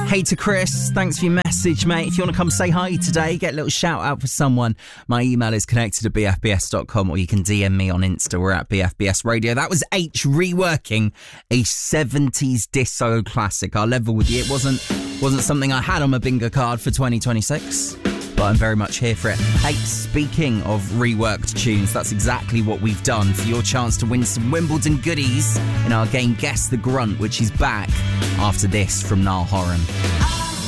Hey to Chris, thanks for your message, mate. If you want to come say hi today, get a little shout out for someone, my email is connected to bfbs.com, or you can DM me on Insta. We're at BFBS Radio. That was H reworking a 70s disco classic. I'll level with you, it wasn't something I had on my bingo card for 2026, but I'm very much here for it. Hey, speaking of reworked tunes, that's exactly what we've done for your chance to win some Wimbledon goodies in our game Guess the Grunt, which is back after this from Niall Horan.